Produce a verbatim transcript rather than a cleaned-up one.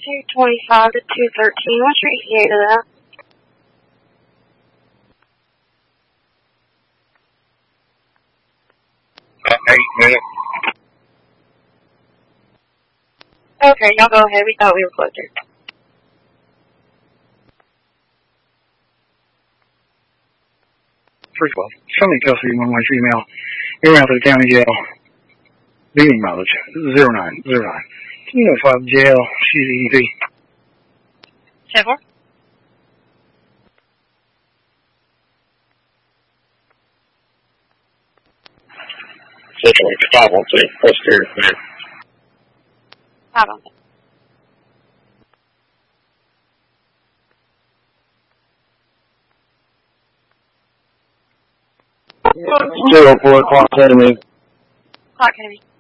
two twenty-five to two thirteen. What's your E T A to that? Uh, eight minutes. Okay, y'all go ahead. We thought we were closer. First of all, somebody tells you one way female, you're out to the county jail. Leaving mileage, zero nine, zero nine. You know, five jail, she's E M T. ten four. Situation five one two. What's here? Five on. Zero four o'clock enemy. Clock enemy.